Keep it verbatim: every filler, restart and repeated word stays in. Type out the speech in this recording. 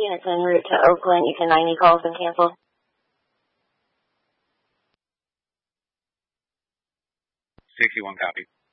Units en route to Oakland. You can ninety calls and cancel. sixty-one copy.